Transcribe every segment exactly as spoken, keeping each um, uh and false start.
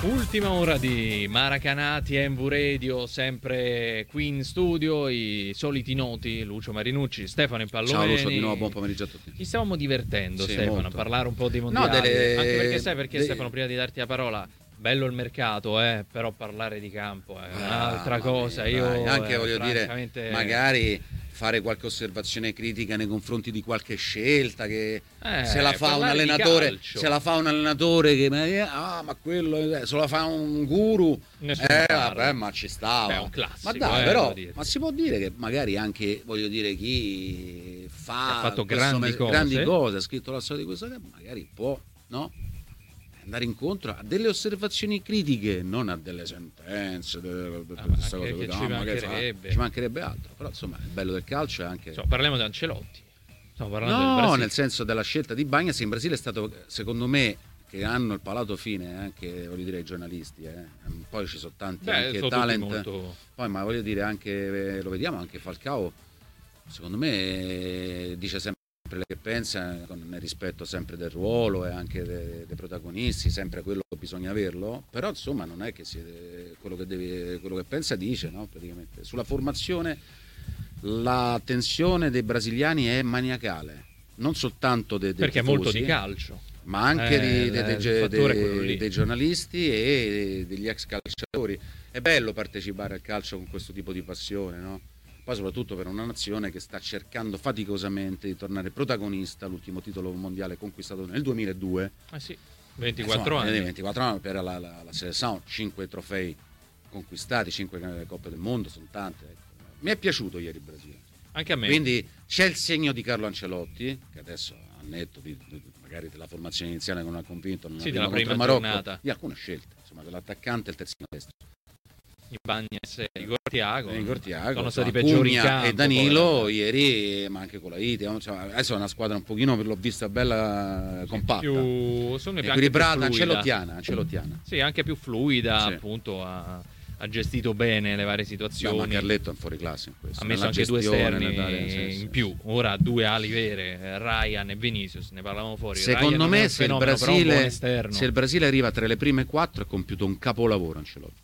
Ultima ora di Maracanati M V Radio, sempre qui in studio, i soliti noti, Lucio Marinucci, Stefano Impallomeni. Ciao Lucio, di nuovo buon pomeriggio a tutti. Ci stavamo divertendo, sì, Stefano, molto. a parlare un po' dei mondiali. No, delle... Anche perché sai perché, de... Stefano, prima di darti la parola, bello il mercato, eh, però parlare di campo è un'altra ah, cosa. Mia, Io dai, anche eh, voglio francamente... dire, magari fare qualche osservazione critica nei confronti di qualche scelta che eh, se la fa un allenatore, se la fa un allenatore che ah ma quello se la fa un guru, Nessuno eh parla. vabbè, ma ci stava. Beh, è un classico, ma dai, eh, però ma si può dire che magari anche voglio dire chi fa ha fatto grandi me- cose, grandi cose, ha scritto la storia di questo che magari può, no? Andare incontro a delle osservazioni critiche, non a delle sentenze, de, de, ah, questa che, cosa che che ci, no, mancherebbe. Fa, ci mancherebbe altro. Però insomma il bello del calcio è anche insomma, parliamo di Ancelotti. Stiamo parlando no, del Brasile. nel senso della scelta di Bagnas in Brasile è stato, secondo me, che hanno il palato fine anche voglio dire ai giornalisti, eh. Poi ci sono tanti Beh, anche sono talent molto... poi ma voglio dire anche lo vediamo anche Falcao, secondo me dice sempre che pensa nel rispetto sempre del ruolo e anche dei, dei protagonisti, sempre quello che bisogna averlo, però insomma non è che siete quello che deve, quello che pensa dice, no? Praticamente sulla formazione la tensione dei brasiliani è maniacale, non soltanto dei, dei perché tifosi, è molto di calcio, ma anche eh, di, dei, dei, dei, dei giornalisti e degli ex calciatori. È bello partecipare al calcio con questo tipo di passione, no? Poi soprattutto per una nazione che sta cercando faticosamente di tornare protagonista, l'ultimo titolo mondiale conquistato nel duemiladue. Ah sì, ventiquattro Insomma, anni. ventiquattro anni per la, la, la selezione, cinque trofei conquistati, cinque Coppe del Mondo, sono tante. Ecco. Mi è piaciuto ieri il Brasile. Anche a me. Quindi c'è il segno di Carlo Ancelotti, che adesso ha netto di, di, magari della formazione iniziale non ha convinto, non sì, ha della prima contro Marocco, giornata. di alcune scelte, insomma, dell'attaccante e il terzino destro. I Bagnes e Igor Thiago, Igor Thiago sono stati Acugna peggiori in campo, e Danilo poi, ieri, ma anche con la Iti, cioè, adesso è una squadra un pochino, l'ho vista bella compatta, più, equilibrata, ancelottiana, ancelottiana. Sì, anche più fluida, sì. Appunto ha, ha gestito bene le varie situazioni. No, ma Carletto è un fuori classe in questo. Ha messo anche due esterni in sì, più, sì. Ora due ali vere, Ryan e Vinicius, ne parlavamo fuori. Secondo Ryan me se il, Brasile, se il Brasile arriva tra le prime quattro ha compiuto un capolavoro Ancelotti.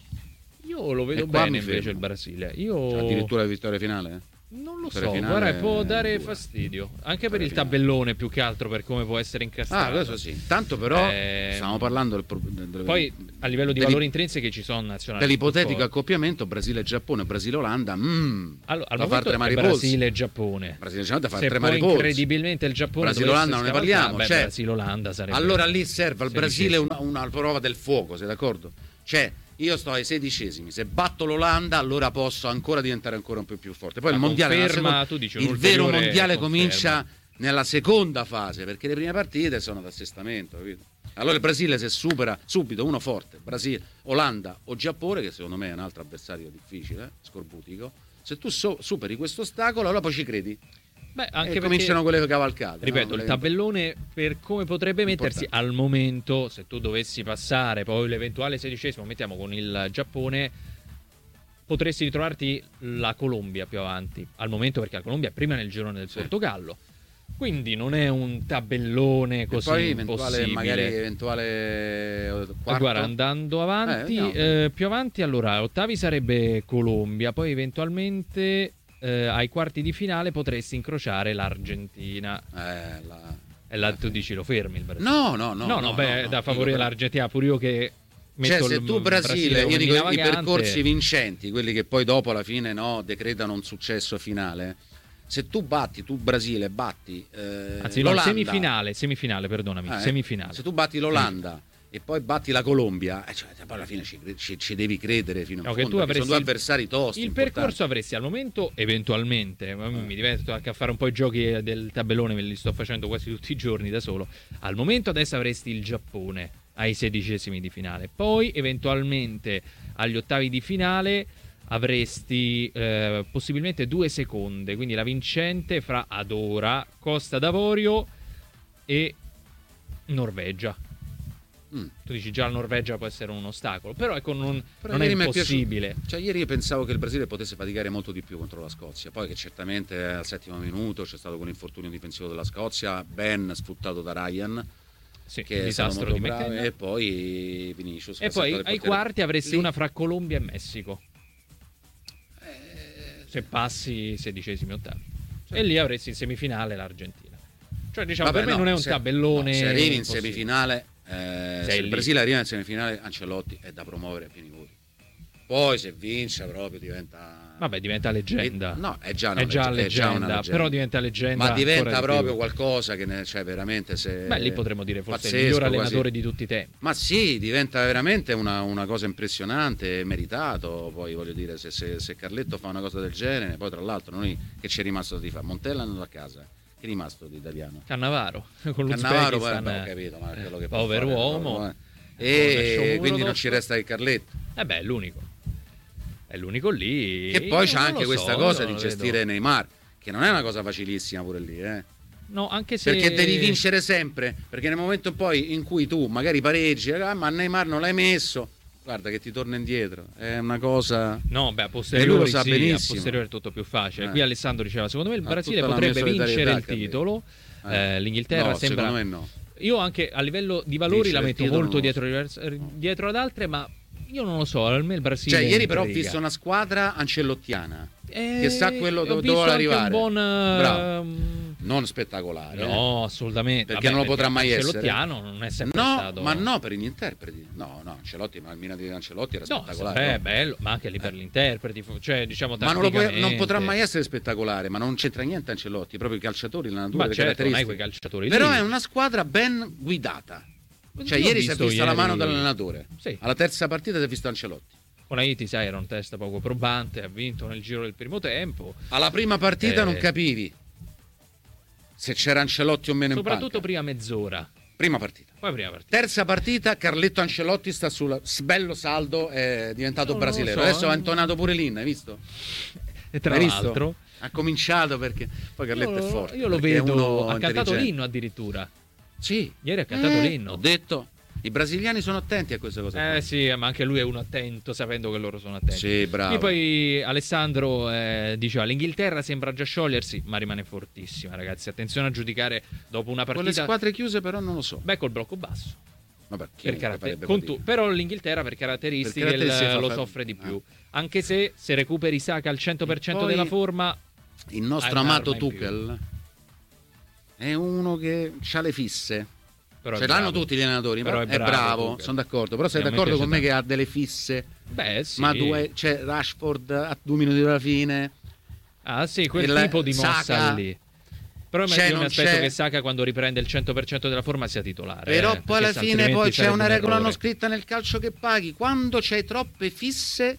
Io lo vedo bene invece il Brasile. Io... Cioè, addirittura la vittoria finale? Non lo so, guarda, può dare due. fastidio. Anche per il finale. Tabellone più che altro, per come può essere incastrato. Ah, questo sì. Tanto però eh... stiamo parlando del, del, poi a livello di valori intrinseci che ci sono nazionali. Dell'ipotetico accoppiamento Brasile-Giappone, Brasile-Olanda. Mm, allora, al momento è Brasile-Giappone. Brasile-Giappone da fare Se tre poi maripolsi. Incredibilmente il Giappone Brasile-Olanda non ne parliamo. Beh, cioè, Brasile-Olanda sarebbe. Allora lì serve al Brasile una, una prova del fuoco, sei d'accordo? Cioè io sto ai sedicesimi, se batto l'Olanda allora posso ancora diventare ancora un po' più forte. Poi la il mondiale conferma, seconda, tu dici il vero mondiale conferma. comincia nella seconda fase, perché le prime partite sono d'assestamento, capito? Allora il Brasile se supera subito uno forte, Brasile, Olanda o Giappone, che secondo me è un altro avversario difficile, scorbutico, se tu so, superi questo ostacolo allora poi ci credi. Beh, anche e cominciano quelle cavalcate. Ripeto, no? il tabellone per come potrebbe mettersi Importante. al momento, se tu dovessi passare poi l'eventuale sedicesimo, mettiamo con il Giappone, potresti ritrovarti la Colombia più avanti al momento, perché la Colombia è prima nel girone del sì. Portogallo. Quindi non è un tabellone così e poi eventuale, magari eventuale quarto. Guarda, andando avanti, eh, eh, più avanti, allora ottavi sarebbe Colombia, poi eventualmente eh, ai quarti di finale potresti incrociare l'Argentina. Eh, la... E là tu dici lo fermi il Brasile? No, no, no. No, no, no beh, no, da favorire no, l'Argentina, pure io che cioè se tu Brasile, Brasile io dico i percorsi vincenti, quelli che poi dopo alla fine no, decretano un successo finale. Se tu batti, tu Brasile batti eh, Anzi, no, semifinale, semifinale, perdonami, eh, semifinale. Se tu batti l'Olanda e poi batti la Colombia, eh, cioè, poi alla fine ci, ci, ci devi credere fino a no, fondo, tu avresti sono due avversari tosti. Il importanti. Percorso avresti al momento, eventualmente, eh. mi divento anche a fare un po' i giochi del tabellone, me li sto facendo quasi tutti i giorni da solo. Al momento adesso avresti il Giappone ai sedicesimi di finale, poi eventualmente agli ottavi di finale avresti eh, possibilmente due seconde, quindi la vincente fra Adora, Costa d'Avorio e Norvegia. Mm. Tu dici già la Norvegia può essere un ostacolo, però ecco non, però non è impossibile. Cioè ieri io pensavo che il Brasile potesse faticare molto di più contro la Scozia, poi che certamente al settimo minuto c'è stato quell'infortunio difensivo della Scozia, ben sfruttato da Ryan. sì, che il sono disastro molto di bravi, McKenna. e poi Vinicius. E poi ai quarti avresti lì. una fra Colombia e Messico. Eh, Se passi sedicesimi ottavi. Sì. E lì avresti in semifinale l'Argentina. Cioè, diciamo, vabbè, per me no, non è un se, tabellone. No, se arrivi in impossibile. semifinale, eh, se il lì. Brasile arriva in semifinale, Ancelotti è da promuovere a pieni voti. Poi se vince proprio diventa... Vabbè, diventa leggenda. E, no, è già una, è già legge, leggenda, è già una leggenda. Però diventa leggenda. Ma diventa proprio più. qualcosa che ne, cioè veramente se... Beh, lì potremmo dire forse pazzesco, il miglior allenatore quasi. di tutti i tempi. Ma sì, diventa veramente una, una cosa impressionante, meritato. Poi voglio dire, se, se, se Carletto fa una cosa del genere, poi tra l'altro noi che ci è rimasto di fare? Montella è andato a casa. Che è rimasto di italiano? Cannavaro. Con Cannavaro, poi, l'Uzbekistan. ho capito, ma quello che povero fare, uomo. Proprio, eh. E quindi non ci resta che Carletto. Eh beh, è l'unico. È l'unico lì. E poi c'è anche questa so, cosa di vedo. gestire Neymar, che non è una cosa facilissima pure lì, eh. No, anche se... Perché devi vincere sempre, perché nel momento poi in cui tu magari pareggi, ah, ma Neymar non l'hai messo, guarda che ti torna indietro, è una cosa... No, beh, a e lui posteriori lo sa sì, benissimo. a posteriori è tutto più facile. Eh. Qui Alessandro diceva, secondo me il Ha Brasile tutta la potrebbe mia vincere il solidarietà, titolo, eh. eh, l'Inghilterra No, sembra... secondo me no. Io anche a livello di valori Vincere la il metto titolo molto non dietro, lo so. dietro ad altre, ma io non lo so, a me il Brasile... Cioè ieri però ho intriga. visto una squadra ancelottiana, Eh, che sa quello ho dove visto vuole anche arrivare. un buon... Bravo. ehm, Non spettacolare. No, assolutamente. Perché Vabbè, non lo potrà mai essere. Ancelottiano non è sempre No, stato... ma no per gli interpreti. No, no, Ancelotti, ma il Milan di Ancelotti era No, spettacolare. è no? bello, ma anche lì per gli interpreti, cioè diciamo Ma non, lo puoi- non tatticamente. potrà mai essere spettacolare, ma non c'entra niente Ancelotti, proprio i calciatori, la natura, Ma le certo, non hai caratteristiche. quei calciatori Però lì. è una squadra ben guidata. Cioè Io ho ieri si è visto vista la ieri- mano dell'allenatore. Sì. Alla terza partita si è visto Ancelotti. Con Haiti, sai, era un test poco probante, ha vinto nel giro del primo tempo. Alla prima partita Eh. non capivi se c'era Ancelotti o meno in Soprattutto panca. prima mezz'ora. Prima partita. Poi prima partita. Terza partita, Carletto Ancelotti sta sul bello saldo, è diventato No, non lo brasiliano. so, Adesso eh. ha intonato pure l'Inna, hai visto? E tra Hai visto? l'altro, Ha cominciato perché poi Carletto io, è forte. io lo perché è vedo, uno ha cantato intelligente. l'inno addirittura. Sì. Ieri ha cantato Eh, l'inno. Ho detto, i brasiliani sono attenti a queste cose. qua. Eh sì, ma anche lui è uno attento, sapendo che loro sono attenti. Sì, bravo. E poi Alessandro eh, diceva l'Inghilterra sembra già sciogliersi, ma rimane fortissima, ragazzi. Attenzione a giudicare dopo una Con le partita. squadre chiuse però non lo so. Beh, col blocco basso. Vabbè, Per chiunque caratter- farebbe con fatica. tu- però l'Inghilterra per caratteristiche, Per caratteristiche il- fa lo fa- soffre di più. Ah. Anche se se recuperi Saka al cento per cento E poi- della forma, Il nostro Hai amato un'arma in più. Tuchel è uno che ha le fisse. però è Ce l'hanno bravo. tutti gli allenatori, Però ma è è bravo, bravo, Tuchel. sono d'accordo. Però sei E a me d'accordo piace con me tanto. che ha delle fisse? Beh, sì. Ma due, c'è Rashford a due minuti dalla fine. Ah, sì, quel Il- tipo di mossa Saka- lì. Però C'è, io mi non aspetto c'è. che Saka quando riprende il cento per cento della forma sia titolare. Però eh, poi alla perché fine altrimenti poi c'è sarebbe una un regola errore. non scritta nel calcio che paghi. Quando c'hai troppe fisse,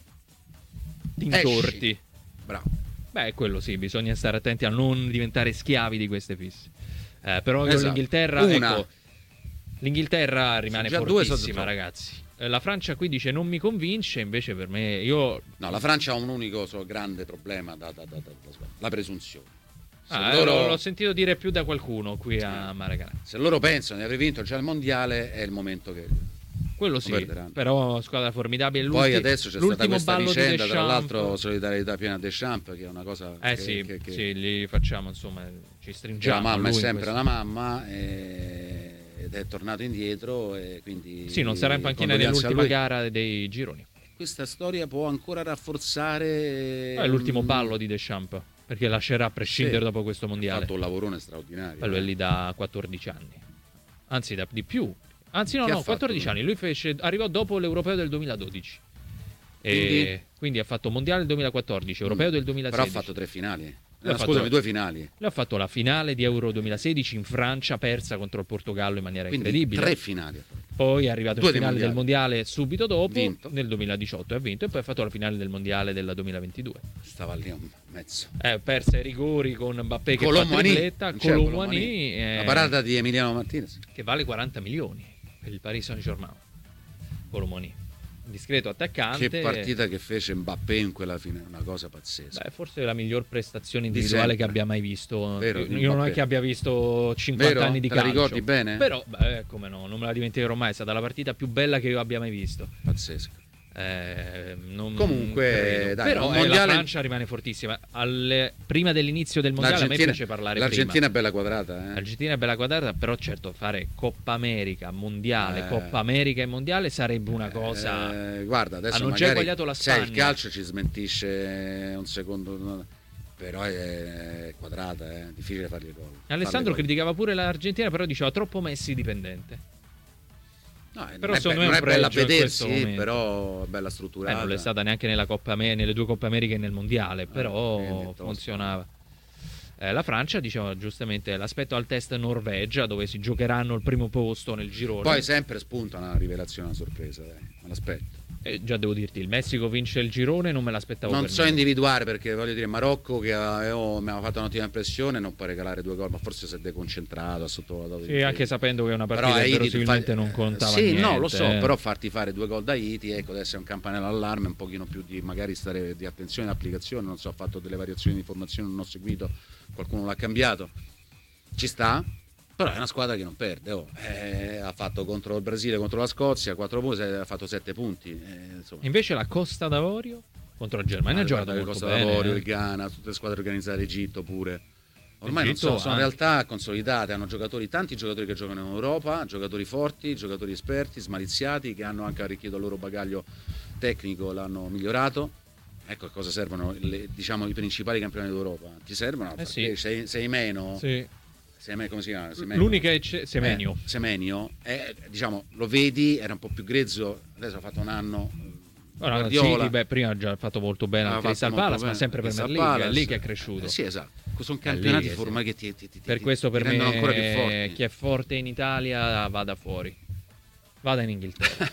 Ti intorti. bravo. Beh, quello sì, bisogna stare attenti a non diventare schiavi di queste fisse. Eh, però io Esatto. l'Inghilterra, Una. ecco, l'Inghilterra rimane Sono già due, sono fortissima, troppo. ragazzi. Eh, La Francia qui dice non mi convince, invece per me io No, la Francia ha un unico so, grande problema, da, da, da, da- da- la presunzione. Se, ah, loro, l'ho sentito dire più da qualcuno qui a Maracanã. se loro pensano di aver vinto già il mondiale, è il momento che... Quello lo sì, perderanno. però squadra formidabile. Poi L'ulti- adesso c'è stata l'ultimo questa ballo di vicenda, tra Deschamps. l'altro solidarietà piena a Deschamps, che è una cosa Eh che, sì, che, che, sì, li facciamo, insomma, ci che stringiamo. la mamma a è lui in sempre questo. la mamma e- ed è tornato indietro e quindi... Sì, non sarà in panchina condoglianze a nell'ultima lui. gara dei gironi. Questa storia può ancora rafforzare... È l'ultimo mm, ballo di Deschamps, perché lascerà a prescindere Sì. dopo questo Ha mondiale. fatto un lavorone straordinario. Quello è eh. lì da quattordici anni. Anzi, da, di più. Anzi, no, Che ha no, fatto quattordici lui? anni. Lui fece, arrivò dopo l'Europeo del duemiladodici. E Quindi? quindi ha fatto mondiale del duemilaquattordici, Europeo del Però duemilasedici. ha fatto tre finali. Lui Eh, ha fatto- scusami, due finali. Lui ha fatto la finale di Euro duemilasedici in Francia, persa contro il Portogallo in maniera Quindi incredibile. tre finali. ha fatto. Poi è arrivato Due in dei finale del mondiali. mondiale subito dopo, Vinto. nel duemiladiciotto, e ha vinto. E poi ha fatto la finale del mondiale del duemilaventidue. Stava lì un mezzo. Eh, perse ai rigori con Mbappé che fa Colomboani. tripletta, Non c'è Colomboani, Colomboani. eh, La parata di Emiliano Martinez. che vale quaranta milioni per il Paris Saint-Germain. Colomboani, discreto attaccante. Che partita che fece Mbappé in quella fine, una cosa pazzesca. Beh, forse è la miglior prestazione individuale sempre. che abbia mai visto. Vero, io di io non è Mbappé. che abbia visto cinquanta Vero? anni di Te la calcio. ricordi bene? Però, beh, come no, non me la dimenticherò mai. È stata la partita più bella che io abbia mai visto. Pazzesca. Eh, non Comunque, credo. dai, però un eh, mondiale- la Francia rimane fortissima. Al- prima dell'inizio del mondiale a me piace parlare l'Argentina prima. è bella quadrata, eh. L'Argentina è bella quadrata, però certo fare Coppa America, Mondiale, Eh. Coppa America e Mondiale sarebbe una cosa... Eh, guarda, adesso Hanno già magari eguagliato la sai, il Spagna. calcio ci smentisce un secondo, no, però è quadrata, è difficile fargli gol. Alessandro Farle gol. criticava pure l'Argentina, però diceva troppo Messi dipendente. No, Però non è, secondo be- me è non un è bella a pregio in questo vedersi, momento. però è bella Eh, strutturata. non l'è stata neanche nella Coppa Amer- nelle due Coppe Americhe e nel Mondiale, però quindi tosto. funzionava. Eh, la Francia, diceva giustamente, l'aspetto al test Norvegia, dove si giocheranno il primo posto nel girone. Poi sempre spunta una rivelazione, una sorpresa, dai, me l'aspetto. Eh, già devo dirti, il Messico vince il girone, non me l'aspettavo. Non per so niente. individuare, perché voglio dire, Marocco che avevo, mi aveva fatto un'ottima impressione, non può regalare due gol, ma forse si è deconcentrato, ha sottovalutato. Sì, anche sapendo che è una Però partita che Haiti verosimilmente fa- non contava sì, niente. no, lo so, eh. però farti fare due gol da Haiti, ecco, adesso è un campanello allarme, un pochino più di magari stare di attenzione all'applicazione, non so, ha fatto delle variazioni di formazione, non ho seguito, qualcuno l'ha cambiato. Ci sta, però è una squadra che non perde, oh. Eh, ha fatto contro il Brasile, contro la Scozia, quattro punti, ha fatto sette punti. Eh, insomma. Invece la Costa d'Avorio contro la Germania Ah, ha giocato guarda che molto Costa bene. d'Avorio, eh. il Ghana, tutte le squadre organizzate, l'Egitto pure. Ormai non Egitto, so, sono ah. realtà consolidate, hanno giocatori, tanti giocatori che giocano in Europa, giocatori forti, giocatori esperti, smaliziati, che hanno anche arricchito il loro bagaglio tecnico, l'hanno migliorato. Ecco a cosa servono le, diciamo, i principali campioni d'Europa. Ti servono? Eh sì. Perché sei, sei meno? Sì. Sei me- come si chiama? Semenyo. L'unica è Ce- Semenyo. Eh, Semenyo, eh, diciamo, lo vedi, era un po' più grezzo, adesso ha fatto un anno. Ora, Guardiola. sì, beh, prima ha già fatto molto bene Ha al fatto Crystal molto Palace, ma bene. sempre Crystal Premier League, è Palace. lì che è cresciuto. Eh, sì, esatto. Sono È campionati lì che formati sì. che ti, ti, ti, Per ti- questo ti per rendono me ancora più forti. chi è forte in Italia vada fuori. Vada in Inghilterra.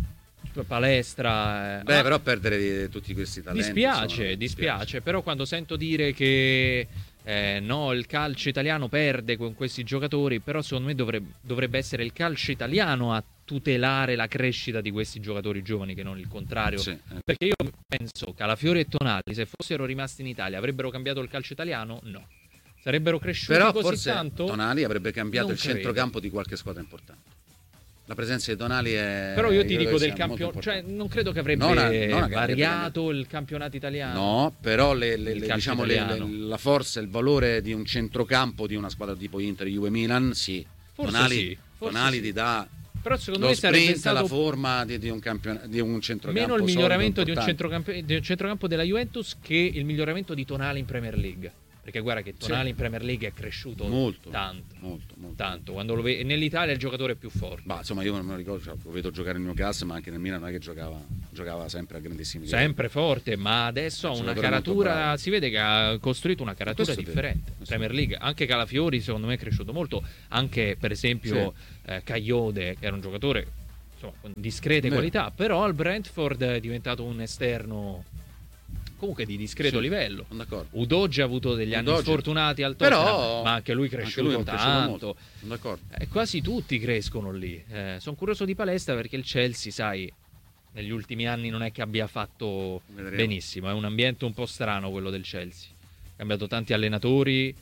Palestra. eh. Beh, Ah, però perdere tutti questi talenti. dispiace, insomma, dispiace, però quando sento dire che eh, no, il calcio italiano perde con questi giocatori, però secondo me dovrebbe, dovrebbe essere il calcio italiano a tutelare la crescita di questi giocatori giovani, che non il contrario. Sì, eh. Perché io penso che Calafiori e Tonali, se fossero rimasti in Italia, avrebbero cambiato il calcio italiano? No. Sarebbero cresciuti Però così forse tanto? Tonali avrebbe cambiato Non il credo. centrocampo di qualche squadra importante. La presenza di Tonali è. Però io ti credo dico che del sia molto campionato, cioè importante. non credo che avrebbe Non a- non a- variato il campionato italiano. No, però le, le- Il le- calcio diciamo le- italiano. le- la forza e il valore di un centrocampo di una squadra tipo Inter, Juve, Milan, sì. Forse Tonali, sì, forse Tonali sì. ti dà Però secondo lo me sarebbe sprint, la stato forma di, di un campion- di un centrocampo. meno il solido, miglioramento di un, importante. centrocampo, di un centrocampo della Juventus che il miglioramento di Tonali in Premier League. Perché guarda che Tonali Sì. in Premier League è cresciuto Molto, tanto, molto, molto. tanto. Quando lo ve- nell'Italia è il giocatore più forte. Ma insomma, io non me lo ricordo, cioè, lo vedo giocare nel mio Newcastle, ma anche nel Milan non è che giocava, giocava sempre a grandissimi livelli. Sempre forte, ma adesso ha Un una giocatore molto caratura, bravo. si vede che ha costruito una caratura Questo è vero, differente. questo è Premier League, anche Calafiori secondo me è cresciuto molto, anche per esempio eh, Cagliode, che era un giocatore insomma, con discrete Vero. qualità, però al Brentford è diventato un esterno comunque di discreto Sì, livello. sono d'accordo. Udogi ha avuto degli anni Udogi. sfortunati al Tottenham, Però ma anche lui è anche cresciuto lui è cresciuto tanto. molto. Sono d'accordo. Eh, quasi tutti crescono lì. Eh, sono curioso di palestra perché il Chelsea, sai, negli ultimi anni non è che abbia fatto Vedremo. benissimo. È un ambiente un po' strano quello del Chelsea. Ha cambiato tanti allenatori.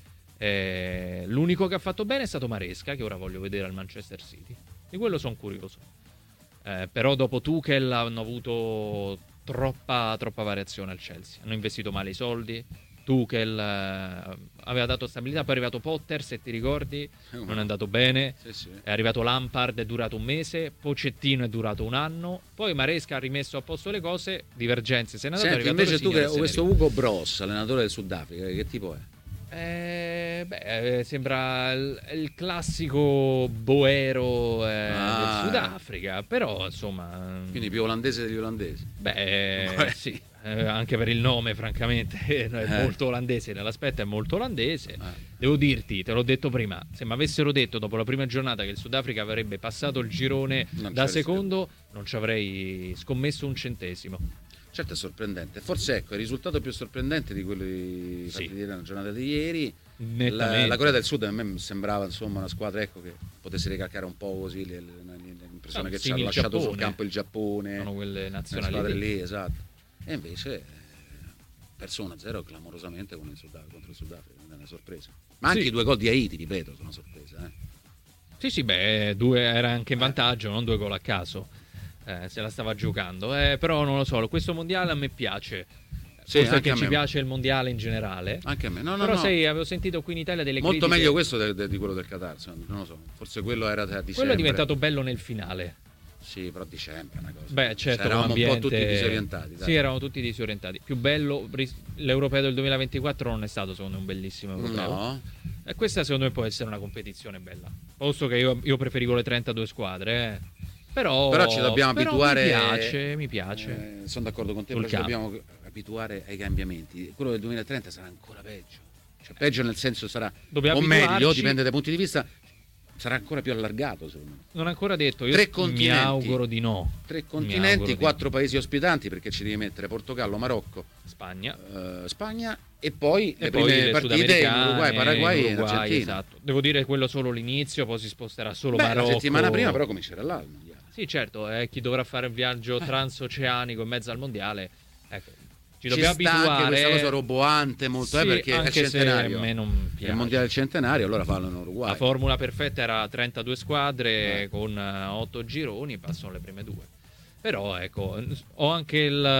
eh, l'unico che ha fatto bene è stato Maresca, che ora voglio vedere al Manchester City. Di quello sono curioso. Eh, però dopo Tuchel hanno avuto troppa, troppa variazione al Chelsea. Hanno investito male i soldi. Tuchel eh, aveva dato stabilità, poi è arrivato Potter, se ti ricordi, non è andato bene. Sì, sì. È arrivato Lampard, è durato un mese. Pochettino è durato un anno. Poi Maresca ha rimesso a posto le cose. Divergenze se n'è andato. Senti, è arrivato invece tu, Rosignol che e se n'è questo Ugo Bros, allenatore del Sudafrica, che tipo è? Eh, beh, eh, sembra il, il classico boero eh, Ah. del Sudafrica, però insomma, Quindi più olandese degli olandesi. beh, Beh. sì, eh, anche per il nome, francamente, è Eh. molto olandese. Nell'aspetto è molto olandese. Eh. Devo dirti, te l'ho detto prima, se mi avessero detto dopo la prima giornata che il Sudafrica avrebbe passato il girone Non da ci avresti secondo, non ci avrei scommesso un centesimo. Certo è sorprendente, forse ecco il risultato più sorprendente di quelli Sì. fatti nella giornata di ieri. Nettamente. La, la Corea del Sud a me sembrava insomma una squadra ecco, che potesse ricalcare un po' così le- le- l'impressione Ah, che ci simil ha lasciato sul Giappone. campo il Giappone, Sono quelle le nazionali squadre lì. lì, esatto. E invece eh, perso uno a zero clamorosamente con il Sudaf- contro il Sudafrica, non è una sorpresa. Ma anche Sì. i due gol di Haiti, ripeto, sono una sorpresa. Eh. Sì, sì, beh, due era anche in vantaggio, non due gol a caso. eh, se la stava giocando. Eh, però non lo so, questo mondiale a me piace. Sì, Forse anche che a ci me. piace il mondiale in generale. Anche a me. No, no, Però no. sai, avevo sentito qui in Italia delle Molto critiche. meglio questo de- de- di quello del Qatar, non lo so. Forse quello era a dicembre. Quello è diventato bello nel finale. Sì, però a dicembre è una cosa. Beh, certo, eravamo ambiente... un po' tutti disorientati. Dai. Sì, eravamo tutti disorientati. Più bello, l'Europeo del duemilaventiquattro non è stato secondo me un bellissimo europeo. No. E questa secondo me può essere una competizione bella. Posto che io, io preferivo le trentadue squadre, eh. Però, Però ci dobbiamo però abituare. Mi piace, mi piace. Eh, sono d'accordo con te, Sul però ci campo. dobbiamo abituare ai cambiamenti. Quello del duemilatrenta sarà ancora peggio. Cioè, peggio nel senso sarà Dobbiamo o meglio, abituarci- dipende dai punti di vista, sarà ancora più allargato, secondo me. Non è ancora detto, io Tre mi continenti. auguro di no. Tre Mi continenti, auguro di quattro paesi ospitanti, perché ci devi mettere Portogallo, Marocco, Spagna. eh, Spagna e poi E le poi prime le partite in sudamericane, Uruguay, Paraguay e in Uruguay, Argentina. esatto. Devo dire quello solo l'inizio, poi si sposterà solo Beh, Marocco. la settimana prima però comincerà là il mondiale. Sì, certo, è chi dovrà fare un viaggio transoceanico in mezzo al mondiale. Ecco, ci Ci dobbiamo sta abituare. anche questa cosa roboante molto, Sì, eh, perché è il anche se centenario. a me non È piace. il mondiale del centenario, allora fallo in Uruguay. La formula perfetta era trentadue squadre Eh. con otto gironi, passano le prime due. Però ecco, ho anche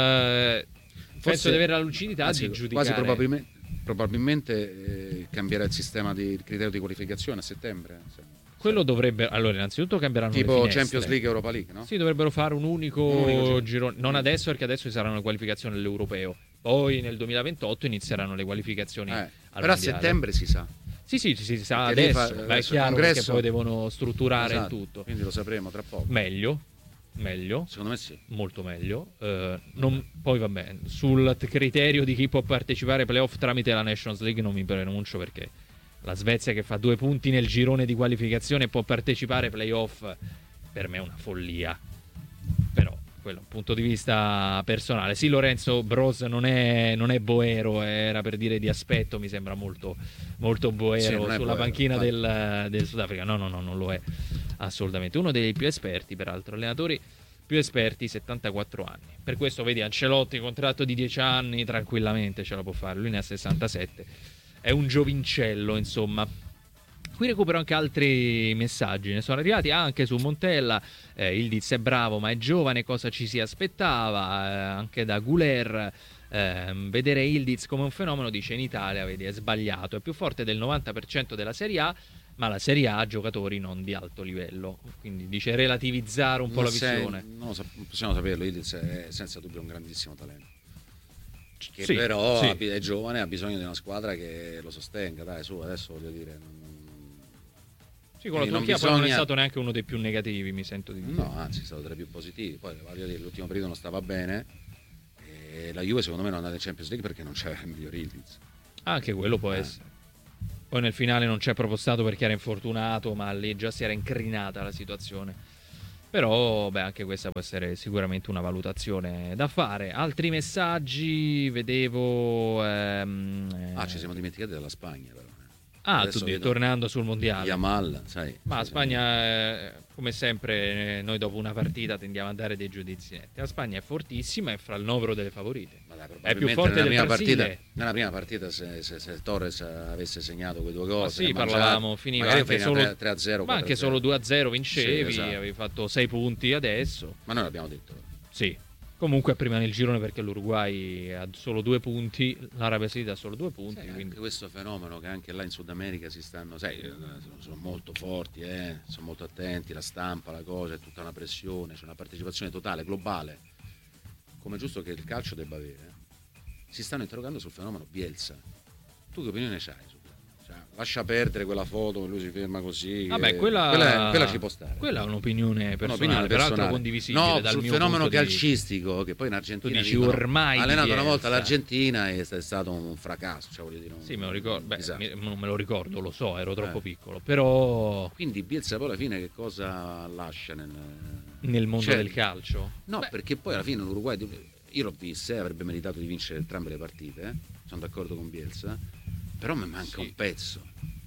il penso di avere la lucidità anzi, di giudicare. Quasi probabilmente, probabilmente eh, cambierà il sistema di il criterio di qualificazione a settembre. eh, se- Quello dovrebbe, allora innanzitutto cambieranno le Tipo finestre. Champions League e Europa League, no? Sì, dovrebbero fare un unico, Un unico giro. girone, non adesso perché adesso ci saranno le qualificazioni all'Europeo. Poi nel duemilaventotto inizieranno le qualificazioni Eh, al però a mondiale. settembre si sa. Sì, sì, sì, si sa Perché lì adesso, fa- ma è adesso il chiaro congresso- perché poi devono strutturare Esatto, il tutto. Quindi lo sapremo tra poco. Meglio, meglio, Secondo me sì. molto meglio. Eh, non- poi vabbè, sul t- criterio di chi può partecipare ai playoff tramite la Nations League non mi pronuncio perché la Svezia che fa due punti nel girone di qualificazione può partecipare ai playoff, per me è una follia. Però quello è un punto di vista personale. Sì, Lorenzo Bros non è, non è boero, era per dire di aspetto, mi sembra molto, molto Sì, boero non è sulla boero, panchina infatti. del, del Sudafrica. No, no, no, non lo è assolutamente. Uno dei più esperti, peraltro, allenatori più esperti, settantaquattro anni. Per questo vedi Ancelotti, contratto di dieci anni, tranquillamente ce la può fare. Lui ne ha sessantasette. È un giovincello, insomma. Qui recupero anche altri messaggi, ne sono arrivati anche su Montella. eh, Ildiz è bravo ma è giovane, cosa ci si aspettava? Eh, anche da Guler, eh, vedere Ildiz come un fenomeno, dice in Italia, vedi, è sbagliato, è più forte del novanta per cento della Serie A, ma la Serie A ha giocatori non di alto livello, quindi dice relativizzare un po' Non la sei- visione. non lo sap- possiamo saperlo, Ildiz è senza dubbio un grandissimo talento. Che Sì, però sì. ha- è giovane, ha bisogno di una squadra che lo sostenga, dai, su, adesso voglio dire. non- Sì, con la quindi non Turchia poi non è bisogna- stato neanche uno dei più negativi, mi sento di dire. No, anzi, è stato tra i più positivi. Poi voglio dire, l'ultimo periodo non stava bene. E la Juve, secondo me, non è andata in Champions League perché non c'era il miglior Ildiz. Anche quello può Eh. essere. Poi nel finale non c'è proprio stato perché era infortunato, ma lì già si era incrinata la situazione. Però, beh, anche questa può essere sicuramente una valutazione da fare. Altri messaggi, vedevo... ehm, eh, Ah, ci siamo dimenticati della Spagna, però. eh. Ah, Adesso tu dici, vedo tornando sul mondiale. Yamal, sai. Ma la sì, Spagna, eh, come sempre, eh, noi dopo una partita tendiamo a dare dei giudizi netti. La Spagna è fortissima, è fra il novero delle favorite. Ma dai, È più probabilmente forte nella del prima Brasile. partita, nella prima partita se, se, se Torres avesse segnato quei due gol, Ma sì, parlavamo, finiva anche solo, tre a zero, ma anche solo due a zero vincevi, Sì, esatto. avevi fatto sei punti adesso. Ma noi l'abbiamo detto. Sì. Comunque è prima nel girone perché l'Uruguay ha solo due punti, l'Arabia Saudita ha solo due punti. Sai, quindi... anche questo fenomeno che anche là in Sud America si stanno, sai, eh, sono, sono molto forti, eh, sono molto attenti, la stampa, la cosa, è tutta una pressione, c'è una partecipazione totale, globale, come è giusto che il calcio debba avere. eh. Si stanno interrogando sul fenomeno Bielsa. Tu che opinione c'hai su quello? Cioè, lascia perdere quella foto che lui si ferma così. Vabbè, eh, quella, quella, quella ci può stare. Quella è un'opinione personale, Un'opinione peraltro personale. condivisibile no, dal sul mio fenomeno punto di vista. calcistico che poi in Argentina Tu dici dicono, ormai ha di allenato una Bielsa. volta l'Argentina e è stato un fracasso, cioè, voglio dire, un- Sì, me lo ricordo, beh, disastro. mi- non me lo ricordo, lo so, ero troppo Eh. piccolo, però Quindi Bielsa poi alla fine che cosa lascia nel, nel mondo Cioè, del calcio. No, Beh, perché poi alla fine l'Uruguay, io l'ho vista, eh, avrebbe meritato di vincere entrambe le partite, eh, sono d'accordo con Bielsa, però mi manca Sì. un pezzo.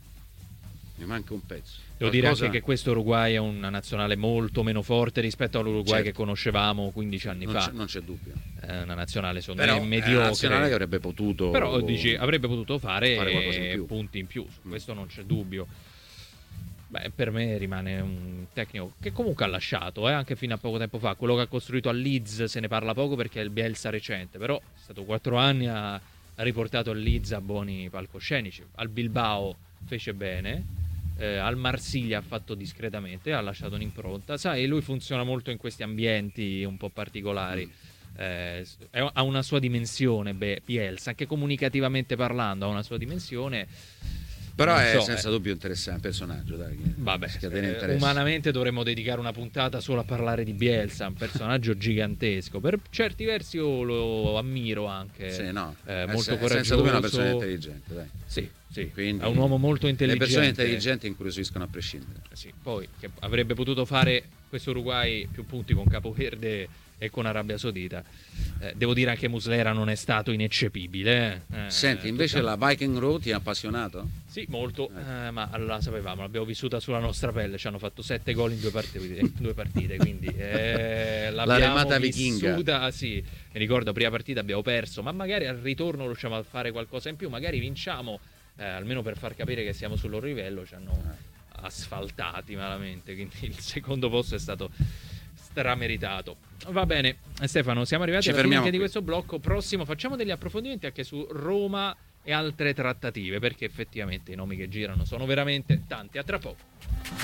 Mi manca un pezzo. devo dire Qualcosa- anche che questo Uruguay è una nazionale molto meno forte rispetto all'Uruguay Certo. che conoscevamo quindici anni non fa. c'è, non c'è dubbio. È una nazionale secondo Però me è mediocre. una nazionale che avrebbe potuto Però dici avrebbe potuto fare, fare qualcosa in più. punti in più, su Mm. questo non c'è dubbio. Beh, per me rimane un tecnico che comunque ha lasciato, eh, anche fino a poco tempo fa. Quello che ha costruito a Leeds se ne parla poco perché è il Bielsa recente, però è stato quattro anni, ha, ha riportato il Leeds a buoni palcoscenici. Al Bilbao fece bene, eh, al Marsiglia ha fatto discretamente, ha lasciato un'impronta. Sai, lui funziona molto in questi ambienti un po' particolari. Mm. Eh, ha una sua dimensione, beh, Bielsa, anche comunicativamente parlando, ha una sua dimensione. Però non è so, senza eh. dubbio interessante, un personaggio, dai, che Vabbè, scatena eh, umanamente dovremmo dedicare una puntata solo a parlare di Bielsa, un personaggio gigantesco. Per certi versi io lo ammiro anche. Sì, no, eh, è molto sen- coraggioso. senza dubbio una persona intelligente, dai. Sì, sì. Quindi È un uomo molto intelligente. Le persone intelligenti incuriosiscono a prescindere. Sì, poi che avrebbe potuto fare questo Uruguay più punti con Capoverde e con Arabia Saudita. Eh, devo dire anche Muslera non è stato ineccepibile. Eh, Senti, invece tutta... la Viking Road ti ha appassionato? Sì, molto, eh. Eh, ma la sapevamo, l'abbiamo vissuta sulla nostra pelle, ci hanno fatto sette gol in due partite, in due partite quindi eh, l'abbiamo remata vissuta, vichinga. sì. Mi ricordo, prima partita abbiamo perso, ma magari al ritorno riusciamo a fare qualcosa in più, magari vinciamo, eh, almeno per far capire che siamo sul loro livello, ci hanno asfaltati malamente, quindi il secondo posto è stato strameritato. Va bene, Stefano, siamo arrivati Ci alla fine fermiamo anche di qui. questo blocco. Prossimo facciamo degli approfondimenti anche su Roma e altre trattative, perché effettivamente i nomi che girano sono veramente tanti. A tra poco.